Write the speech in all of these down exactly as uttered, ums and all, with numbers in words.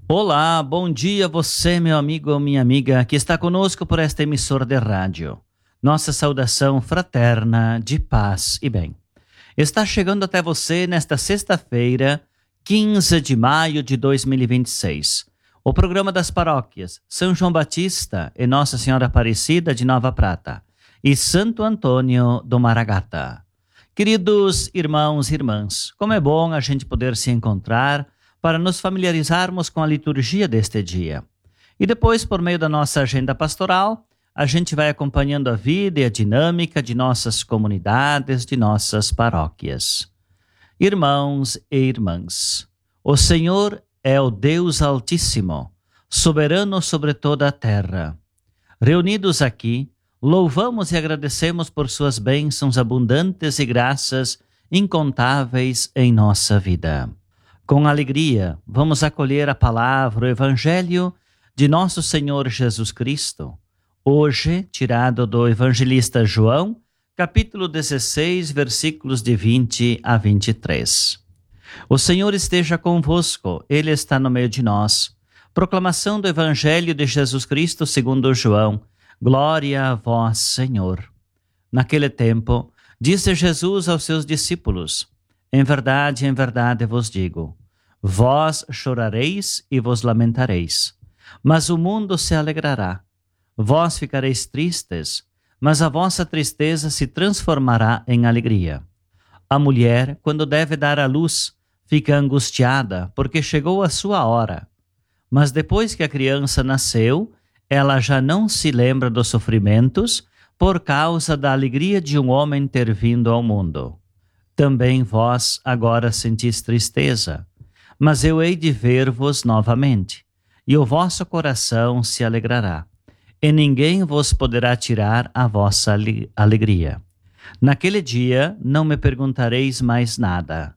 Olá, bom dia você, meu amigo ou minha amiga, que está conosco por esta emissora de rádio. Nossa saudação fraterna de paz e bem. Está chegando até você nesta sexta-feira, quinze de maio de dois mil e vinte e seis. O programa das paróquias São João Batista e Nossa Senhora Aparecida de Nova Prata e Santo Antônio do Maragata. Queridos irmãos e irmãs, como é bom a gente poder se encontrar para nos familiarizarmos com a liturgia deste dia. E depois, por meio da nossa agenda pastoral, a gente vai acompanhando a vida e a dinâmica de nossas comunidades, de nossas paróquias. Irmãos e irmãs, o Senhor é o Deus Altíssimo, soberano sobre toda a terra. Reunidos aqui, louvamos e agradecemos por suas bênçãos abundantes e graças incontáveis em nossa vida. Com alegria, vamos acolher a palavra, o Evangelho de nosso Senhor Jesus Cristo, hoje tirado do evangelista João, capítulo dezesseis, versículos de vinte a vinte e três. O Senhor esteja convosco, Ele está no meio de nós. Proclamação do Evangelho de Jesus Cristo segundo João. Glória a vós, Senhor. Naquele tempo, disse Jesus aos seus discípulos: Em verdade, em verdade vos digo, vós chorareis e vos lamentareis, mas o mundo se alegrará. Vós ficareis tristes, mas a vossa tristeza se transformará em alegria. A mulher, quando deve dar à luz, fica angustiada, porque chegou a sua hora. Mas depois que a criança nasceu, ela já não se lembra dos sofrimentos por causa da alegria de um homem ter vindo ao mundo. Também vós agora sentis tristeza, mas eu hei de ver-vos novamente, e o vosso coração se alegrará, e ninguém vos poderá tirar a vossa alegria. Naquele dia não me perguntareis mais nada.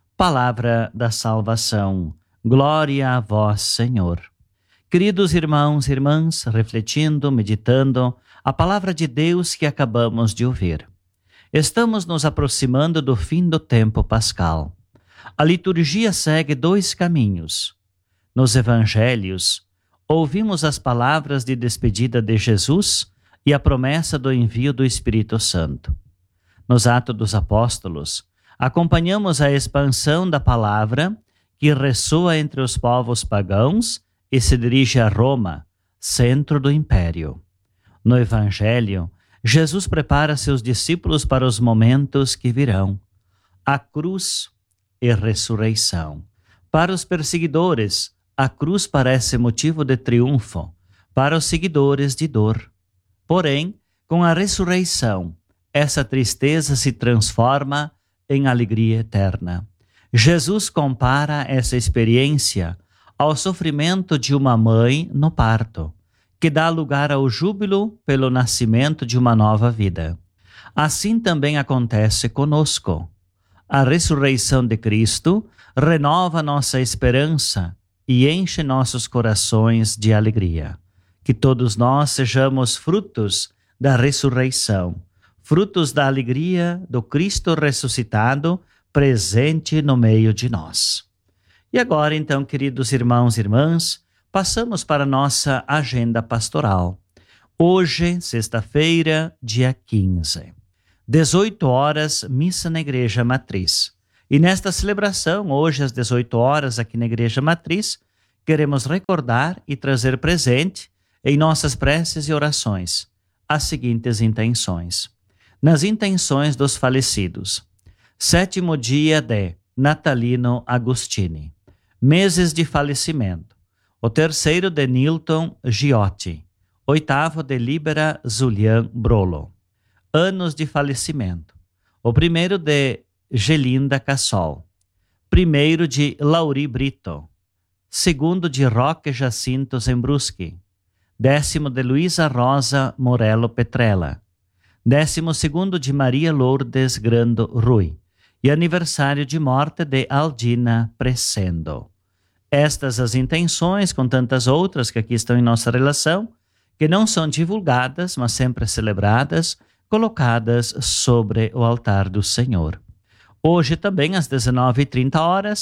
Palavra da salvação. Glória a vós, Senhor. Queridos irmãos e irmãs, refletindo, meditando a palavra de Deus que acabamos de ouvir. Estamos nos aproximando do fim do tempo pascal. A liturgia segue dois caminhos. Nos evangelhos, ouvimos as palavras de despedida de Jesus e a promessa do envio do Espírito Santo. Nos Atos dos Apóstolos, acompanhamos a expansão da palavra que ressoa entre os povos pagãos e se dirige a Roma, centro do império. No Evangelho, Jesus prepara seus discípulos para os momentos que virão. A cruz e ressurreição. Para os perseguidores, a cruz parece motivo de triunfo, para os seguidores de dor. Porém, com a ressurreição, essa tristeza se transforma em alegria eterna. Jesus compara essa experiência ao sofrimento de uma mãe no parto, que dá lugar ao júbilo pelo nascimento de uma nova vida. Assim também acontece conosco. A ressurreição de Cristo renova nossa esperança e enche nossos corações de alegria. Que todos nós sejamos frutos da ressurreição, frutos da alegria do Cristo ressuscitado, presente no meio de nós. E agora, então, queridos irmãos e irmãs, passamos para a nossa agenda pastoral. Hoje, sexta-feira, dia quinze. dezoito horas, missa na Igreja Matriz. E nesta celebração, hoje às dezoito horas, aqui na Igreja Matriz, queremos recordar e trazer presente, em nossas preces e orações, as seguintes intenções. Nas intenções dos falecidos. Sétimo dia de Natalino Agostini. Meses de falecimento. O terceiro de Nilton Giotti. Oitavo de Libera Zulian Brolo. Anos de falecimento. O primeiro de Gelinda Cassol. Primeiro de Lauri Brito. Segundo de Roque Jacinto Zembruschi. Décimo de Luísa Rosa Morello Petrella. Décimo segundo de Maria Lourdes Grando Rui. E aniversário de morte de Aldina Presendo. Estas as intenções, com tantas outras que aqui estão em nossa relação, que não são divulgadas, mas sempre celebradas, colocadas sobre o altar do Senhor. Hoje também, às dezenove e trinta horas,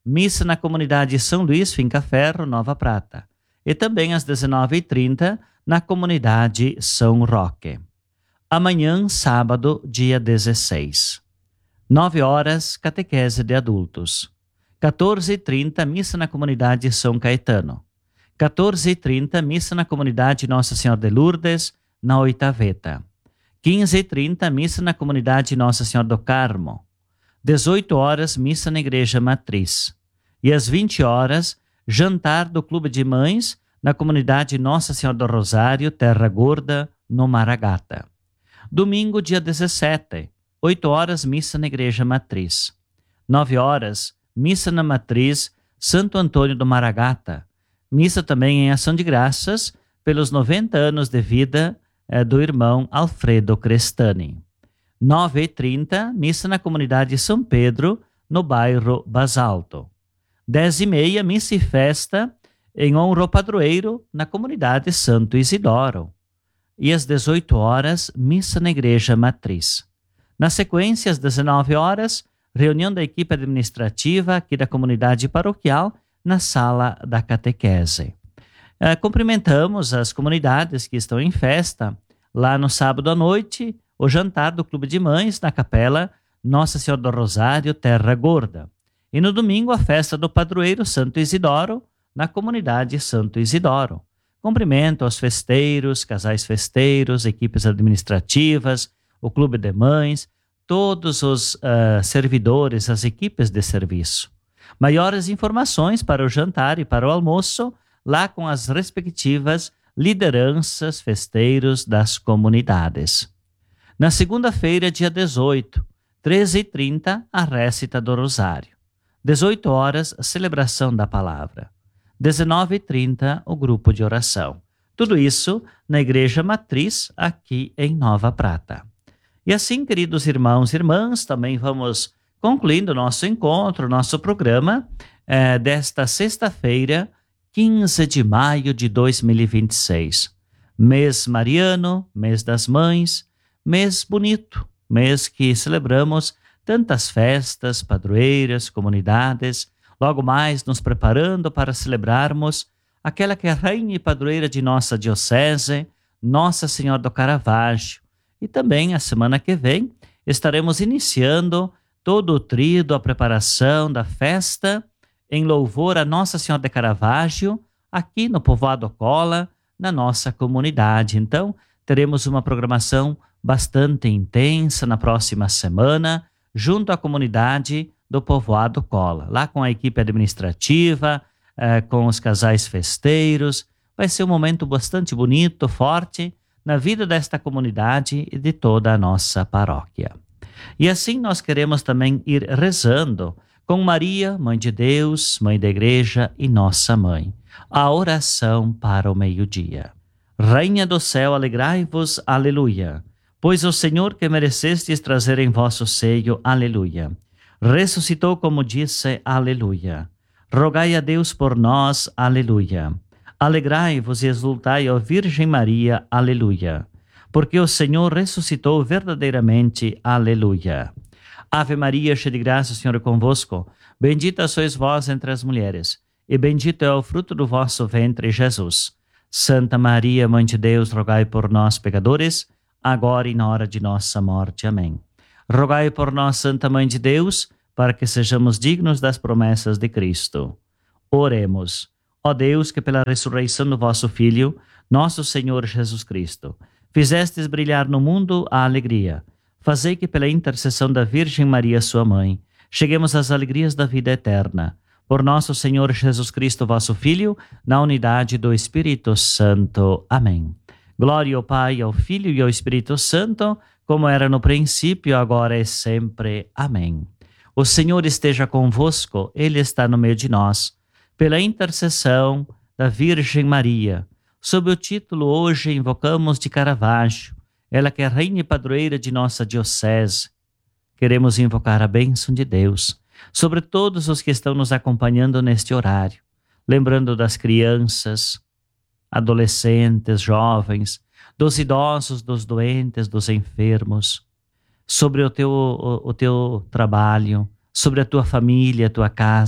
missa na comunidade São Luís, Finca Ferro, Nova Prata. E também às dezenove e trinta, na comunidade São Roque. Amanhã, sábado, dia dezesseis. nove horas, catequese de adultos. quatorze e trinta, missa na comunidade São Caetano. quatorze e trinta, missa na comunidade Nossa Senhora de Lourdes, na Oitaveta. quinze e trinta, missa na comunidade Nossa Senhora do Carmo. dezoito horas, missa na Igreja Matriz. E às vinte horas, jantar do Clube de Mães, na comunidade Nossa Senhora do Rosário, Terra Gorda, no Maragata. Domingo, dia dezessete, oito horas, missa na Igreja Matriz. nove horas, missa na Matriz, Santo Antônio do Maragata. Missa também em ação de graças pelos noventa anos de vida eh, do irmão Alfredo Crestani. nove e trinta, missa na comunidade São Pedro, no bairro Basalto. dez e meia, missa e festa em honra ao padroeiro na comunidade Santo Isidoro. E às dezoito horas, missa na Igreja Matriz. Na sequência, às dezenove horas, reunião da equipe administrativa aqui da comunidade paroquial na sala da catequese. Uh, cumprimentamos as comunidades que estão em festa lá no sábado à noite, o jantar do Clube de Mães na capela Nossa Senhora do Rosário, Terra Gorda. E no domingo, a festa do padroeiro Santo Isidoro, na comunidade Santo Isidoro. Cumprimento aos festeiros, casais festeiros, equipes administrativas, o Clube de Mães, todos os uh, servidores, as equipes de serviço. Maiores informações para o jantar e para o almoço, lá com as respectivas lideranças festeiros das comunidades. Na segunda-feira, dia dezoito, treze e trinta, a récita do Rosário. dezoito horas, a celebração da palavra. dezenove e trinta, o grupo de oração. Tudo isso na Igreja Matriz, aqui em Nova Prata. E assim, queridos irmãos e irmãs, também vamos concluindo nosso encontro, nosso programa é, desta sexta-feira, quinze de maio de dois mil e vinte e seis. Mês mariano, mês das mães, mês bonito, mês que celebramos tantas festas, padroeiras, comunidades, logo mais nos preparando para celebrarmos aquela que é a rainha e padroeira de nossa diocese, Nossa Senhora do Caravaggio. E também, a semana que vem, estaremos iniciando todo o tríduo, a preparação da festa em louvor a Nossa Senhora de Caravaggio, aqui no Povoado Cola, na nossa comunidade. Então, teremos uma programação bastante intensa na próxima semana, junto à comunidade do Povoado Cola, lá com a equipe administrativa, eh, com os casais festeiros. Vai ser um momento bastante bonito, forte, na vida desta comunidade e de toda a nossa paróquia. E assim nós queremos também ir rezando com Maria, Mãe de Deus, Mãe da Igreja e Nossa Mãe, a oração para o meio-dia. Rainha do céu, alegrai-vos, aleluia, pois o Senhor que merecestes trazer em vosso seio, aleluia, ressuscitou como disse, aleluia. Rogai a Deus por nós, aleluia. Alegrai-vos e exultai, ó Virgem Maria, aleluia, porque o Senhor ressuscitou verdadeiramente, aleluia. Ave Maria, cheia de graça, o Senhor é convosco, bendita sois vós entre as mulheres, e bendito é o fruto do vosso ventre, Jesus. Santa Maria, Mãe de Deus, rogai por nós, pecadores, agora e na hora de nossa morte. Amém. Rogai por nós, Santa Mãe de Deus, para que sejamos dignos das promessas de Cristo. Oremos. Ó Deus, que pela ressurreição do vosso Filho, nosso Senhor Jesus Cristo, fizestes brilhar no mundo a alegria, fazei que pela intercessão da Virgem Maria, sua mãe, cheguemos às alegrias da vida eterna. Por nosso Senhor Jesus Cristo, vosso Filho, na unidade do Espírito Santo. Amém. Glória ao Pai, ao Filho e ao Espírito Santo, como era no princípio, agora e sempre. Amém. O Senhor esteja convosco, Ele está no meio de nós. Pela intercessão da Virgem Maria, sob o título hoje invocamos de Caravaggio, ela que é rainha e padroeira de nossa diocese, queremos invocar a bênção de Deus sobre todos os que estão nos acompanhando neste horário, lembrando das crianças, adolescentes, jovens, dos idosos, dos doentes, dos enfermos, sobre o teu, o, o teu trabalho, sobre a tua família, a tua casa,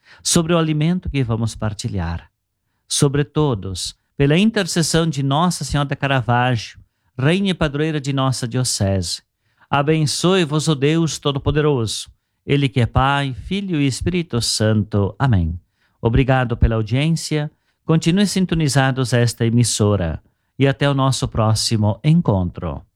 sobre o alimento que vamos partilhar. Sobre todos, pela intercessão de Nossa Senhora de Caravaggio, Rainha e Padroeira de nossa Diocese, abençoe-vos o Deus Todo-Poderoso, Ele que é Pai, Filho e Espírito Santo. Amém. Obrigado pela audiência, continue sintonizados a esta emissora e até o nosso próximo encontro.